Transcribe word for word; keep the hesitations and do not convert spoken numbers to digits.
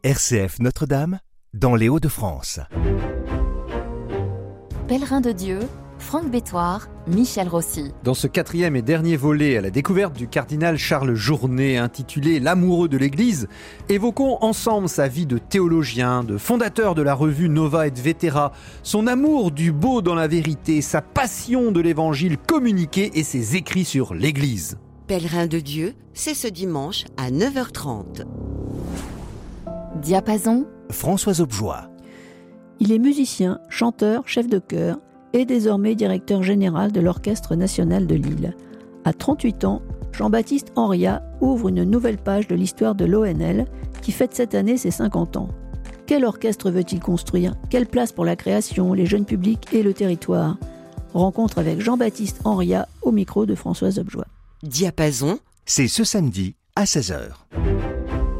R C F Notre-Dame, dans les Hauts-de-France. Pèlerin de Dieu, Franck Bétoir, Michel Rossi. Dans ce quatrième et dernier volet à la découverte du cardinal Charles Journet, intitulé « L'amoureux de l'Église », évoquons ensemble sa vie de théologien, de fondateur de la revue Nova et Vetera, son amour du beau dans la vérité, sa passion de l'évangile communiqué et ses écrits sur l'Église. Pèlerin de Dieu, c'est ce dimanche à neuf heures trente. Diapason, Françoise Aubejoie. Il est musicien, chanteur, chef de chœur et désormais directeur général de l'Orchestre national de Lille. À trente-huit ans, Jean-Baptiste Henriat ouvre une nouvelle page de l'histoire de l'O N L qui fête cette année ses cinquante ans. Quel orchestre veut-il construire ? Quelle place pour la création, les jeunes publics et le territoire ? Rencontre avec Jean-Baptiste Henriat au micro de Françoise Aubejoie. Diapason, C'est ce samedi à seize heures.